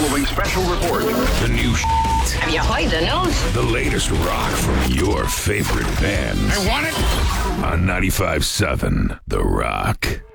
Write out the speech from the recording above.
following special report. The new Have you heard the news? the latest rock from your favorite bands. I want it. On 95.7 The Rock.